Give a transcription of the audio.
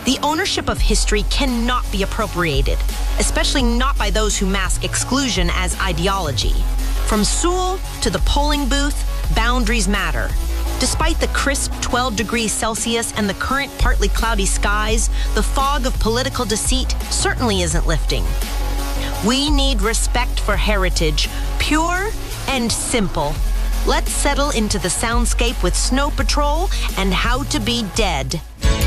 The ownership of history cannot be appropriated, especially not by those who mask exclusion as ideology. From Sewell to the polling booth, boundaries matter. Despite the crisp 12 degrees Celsius and the current partly cloudy skies, the fog of political deceit certainly isn't lifting. We need respect for heritage, pure and simple. Let's settle into the soundscape with Snow Patrol and How to Be Dead.